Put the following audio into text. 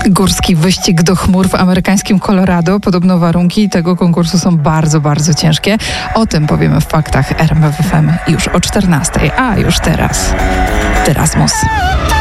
Górski wyścig do chmur w amerykańskim Colorado. Podobno warunki tego konkursu są bardzo, bardzo ciężkie. O tym powiemy w faktach RMF FM już o 14:00. A już teraz Erasmus.